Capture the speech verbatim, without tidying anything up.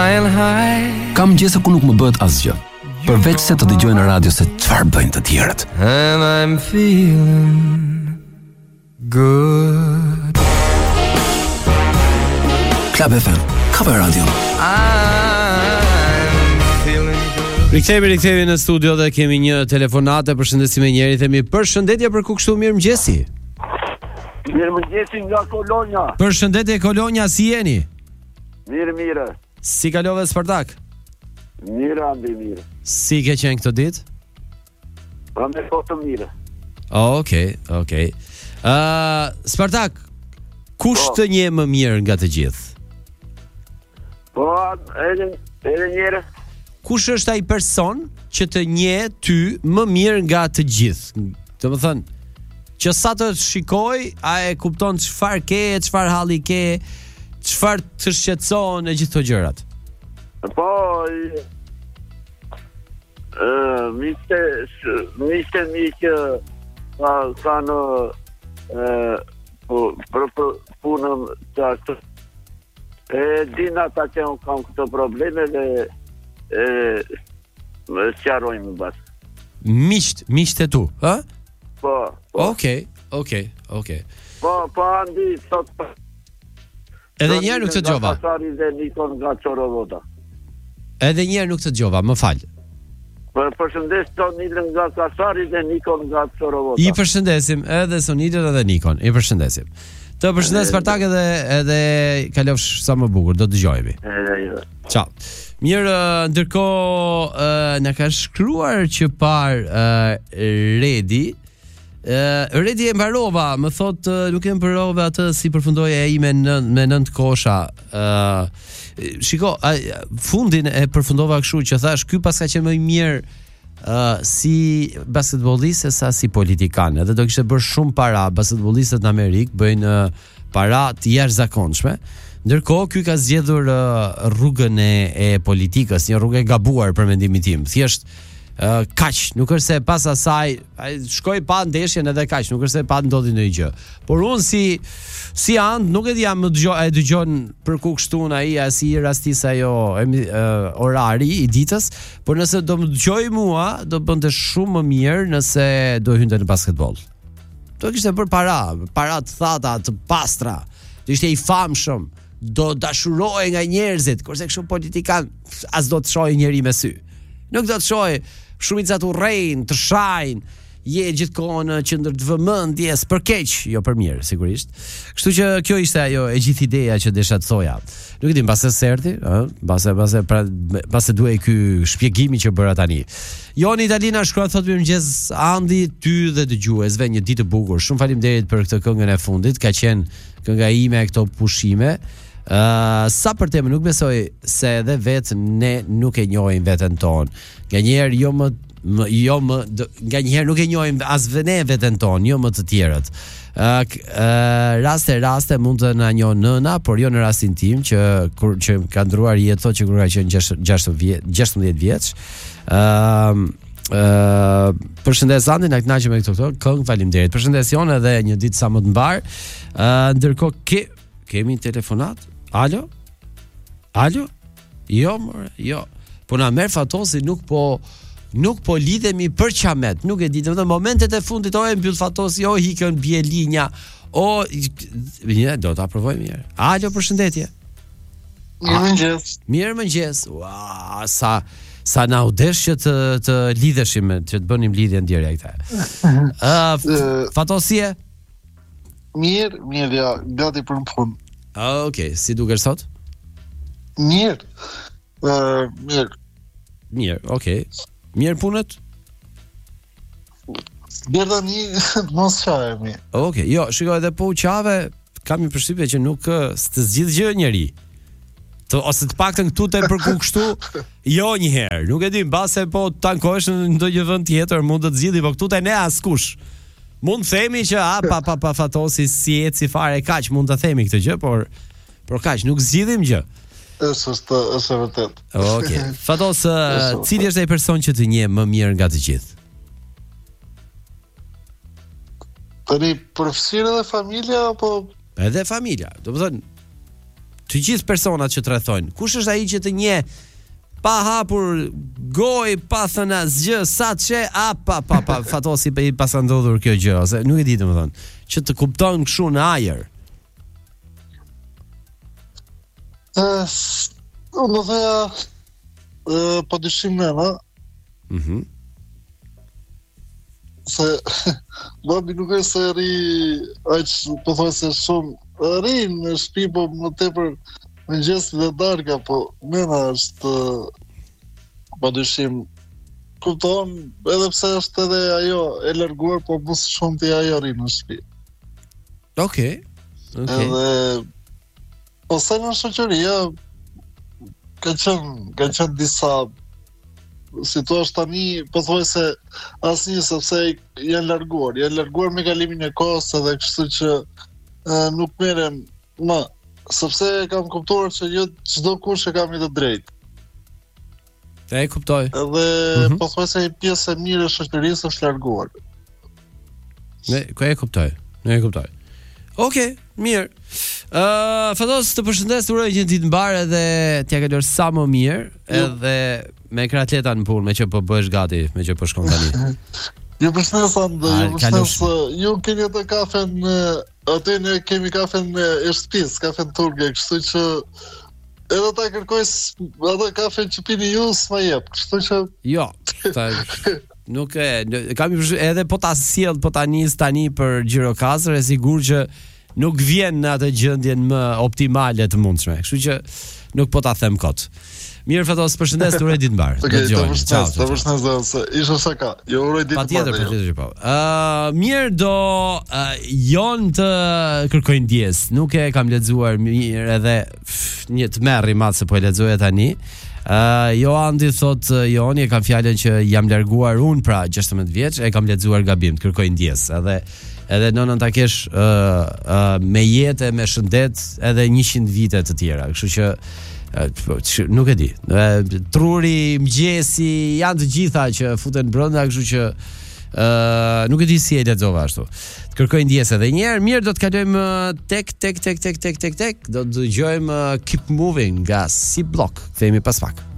flying high. Kam gjese ku nuk më bëhet asgjë, përveç se të dëgjoj në radio se çfarë bëjnë të tjerët. And I'm feeling good. Club F M, Cover Radio. I'm feeling good. Rikthehemi, rikthehemi në studio dhe kemi një telefonatë. Përshëndesim me njëri, themi përshëndetje për ku kështu, mirëmëngjesi. Mirëmëngjesi nga Kolonja. Përshëndetje Kolonja, si jeni? Mirë, mirë. Si kalove Spartak? Mirë, andi mirë. Si ke qenë këtë ditë? Pa me po të mirë. Oh, okay, okay. Uh, Spartak, kush Po. të nje më mirë nga të gjithë? Po, edhe, edhe njëre. Kush është ai person që të nje ty më mirë nga të gjithë? Të më thënë, që sa të shikoj, a e kupton çfarë ke, çfarë halli ke, çfarë të shqetëson e gjithë këto gjërat. Po, i- ë, miste, miste mi që ka, ka në ë, po, për, për punëm të ashtë. E din ata që unë kam këto probleme dhe e, më sqarojmë bas. Miqt, miqt e tu, ë? Po, po, Okej, okej, okej. po, po, andi, sot po. Edhe një herë nuk të dëgjova. Nga Pasari dhe Nikon nga Çorovota. Edhe një herë nuk të dëgjova, më fal. Për përshëndes Sonilën nga Kasari dhe Nikon nga Çorovota. I përshëndesim edhe Sonilën edhe Nikon. I përshëndesim. Të përshëndes Spartak edhe edhe kalofsh sa më bukur, do të dëgjojemi. Edhe jo. Ciao. Mirë, ë, ndërkohë ë, na ka shkruar që par ë, Redi. Uh, Redi e mbarova, më thot uh, nuk e mbarova atë si përfundoja e ime në, me nënt kosha. Uh, shiko, uh, fundin e përfundova kështu që thash, ky pas ka qenë më i mirë uh, si basketbollist se sa si politikan. Edhe do kishte bërë shumë para. Basketbollistët në Amerikë bëjnë uh, para të jashtëzakonshme. Ndërkohë ky ka zgjedhur uh, rrugën e, e politikës, një rrugë e gabuar për mendimin tim. Thjesht Uh, kaq, nuk është se pas asaj ai shkoi pa ndeshjen edhe kaq, nuk është se pa ndodhi ndonjë gjë. Por unë si si and nuk e di jam më dëgjoj e dëgjon për ku kështun ai as i rastis ajo uh, orari i ditës, por nëse do më dëgjoj mua, do bënte shumë më mirë nëse do hynte në basketboll. Do kishte bërë para, para të thata, të pastra. Do ishte i famshëm, do dashurohej nga njerëzit, kurse kështu politikan as do të shohë njëri me sy. Nuk do të shohë shumica të urrejnë, të shajnë, je gjithkohë në qendër të vëmendjes për keq, jo për mirë, sigurisht. Kështu që kjo ishte ajo e gjithë ideja që desha të thoja. Nuk e di mbase serti, ë, mbase mbase pra mbase duhej ky shpjegimi që bëra tani. Joni Italina shkruan thotë mirëmëngjes Andi, ty dhe dëgjuesve, një ditë e bukur. Shumë faleminderit për këtë këngën e fundit, ka qenë kënga ime e këto pushime. Uh, sa për temë nuk besoj se edhe vetë ne nuk e njohim veten tonë. Nganjëherë jo më, më jo më nganjëherë nuk e njohim as ne veten tonë, jo më të tjerët. Uh, uh, raste raste mund të na njohë nëna, por jo në rastin tim që kur që ka ndruar jetë thotë që kur ka qenë gjashtëdhjetë vjeç. Ë uh, uh, përshëndes Andi, na kënaqem me këto këngë, faleminderit. Përshëndes Jon edhe një ditë sa më të mbar. Ë uh, ndërkohë ke kemi telefonat? Alo? Alo? Jo, more, jo. Po na merr fatosi, nuk po nuk po lidhemi për qamet, nuk e di, në momentet e fundit o e mbyll fatosi, o hikën bie linja, o një do ta provoj mirë. Alo, përshëndetje. Mirëmëngjes. Mirëmëngjes. Ua, sa sa na u desh që të të lidheshim, që të bënim lidhjen direkte. Ë, uh, fatosie? Mirë, mirë, ja, gati për në punë. Ah, okay, si dukesh sot? Mirë. Uh, mirë. Mirë, okay. Mirë punët? Bjerda një mos qave mirë. Okay, jo, shikoj edhe po u qave, kam një përshtypje që nuk të zgjidh gjë njeri. Të, ose të paktën këtu te për ku kështu, jo një herë. Nuk e di, mbase po tankohesh në ndonjë vend tjetër, mund të të zgjidhë, po këtu te ne askush. Mund të themi që a pa pa pa fatosi si eci fare kaq, mund ta themi këtë gjë, por por kaq nuk zgjidhim gjë. Është është është vërtet. Okej. Fatos, cili është ai person që të njeh më mirë nga të gjithë? Tani përfshirë edhe familja apo Edhe familja. Do të thënë të gjithë personat që të rrethojnë. Kush është ai që të njeh pa hapur goj, pa thënë asgjë, sa çe, a pa pa pa fatosi i pas ndodhur kjo gjë, ose nuk e di domethënë, që të kupton kështu në ajër. Uh, unë dhe uh, pa dyshim në, na? Mhm. Se babi nuk e se ri aq po thoj se shumë ri në shtëpi, po më tepër në gjesti dhe darga, po mena është padyshim kupton, edhe pse është edhe ajo e larguar, po mos shumë ti ajo ri në shtëpi. Okej. Okej. Edhe po sa në shoqëria ka qenë ka qenë disa situash tani, po thoj se asnjë, sepse janë larguar, janë larguar me kalimin e kohës, edhe kështu që e, nuk merrem më, sepse kam kuptuar që jo çdo kush e ka më të drejtë. E kuptoj. Edhe Mhm. po thoj se një pjesë e mirë e shoqërisë është larguar. Ne, ku e kuptoj. Ne e kuptoj. Okej, mirë. Ë, uh, Fatos, të përshëndes, të uroj një ditë mbar edhe t'ja kaloj sa më mirë, edhe me kratleta në punë, me që po bëhesh gati, me që po shkon tani. Ju përshëndes Ando, A, ju përshëndes, kalosh. ju keni atë kafen, aty ne kemi kafen e shtëpisë, kafen turke, kështu që edhe ta kërkoj s- atë kafen që pini ju s'ma jep, kështu që Jo, ta, nuk e, n- kam i përshë, edhe po ta sjell, po ta nis tani për Gjirokastër, e sigurt që nuk vjen në atë gjendjen më optimale të mundshme. Kështu që nuk po ta them kot. Mirë Fatos, përshëndes, të uroj ditë mbar. okej, Do të dëgjojmë. Ciao, përshëndes, ciao, të ciao. përshëndes, se isha shaka, ju uroj ditë Patjetër, mbarë, ju. patjetër që po. Ë, mirë do uh, jon të kërkoj ndjes. Nuk e kam lexuar mirë, edhe pff, një të merr i madh se po e lexoja tani. Uh, Joandi thot uh, Joni e kam fjalën që jam larguar unë pra gjashtëdhjetë vjeç, e kam lexuar gabim, të kërkoj ndjes. Edhe edhe nënën ta kesh uh, uh, me jetë, me shëndet, edhe njëqind vite të tjera. Kështu që uh, po, që- nuk e di. Uh, truri, mëgjesi, janë të gjitha që futen brenda, kështu që Uh, nuk e di si e lexova ashtu. Të kërkoj ndjes edhe një herë. Mirë, do të kalojmë uh, tek tek tek tek tek tek tek. Do të dëgjojmë uh, Keep Moving nga C Block. Kthehemi pas pak.